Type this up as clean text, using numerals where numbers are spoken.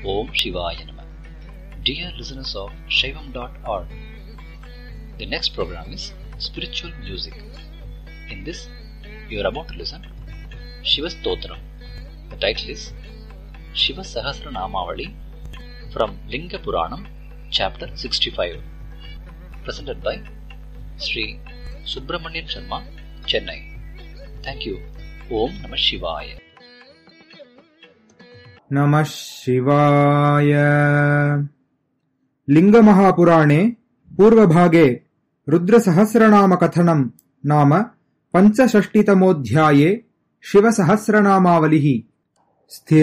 Om Shivaya Namah. Dear listeners of Shaivam.org, the next program is Spiritual Music. In this, you are about to listen Shiva Stotram. The title is Shiva Sahasranamavali from Linga Puranam, Chapter 65, presented by Sri Subramanian Sharma, Chennai. Thank you. Om Namah Shivaya. नमः शिवाय. लिंगमहापुराणे पूर्वभागे रुद्रसहस्रनामकथनं नाम पञ्चषष्टितमोऽध्याये शिवसहस्रनामावलिः.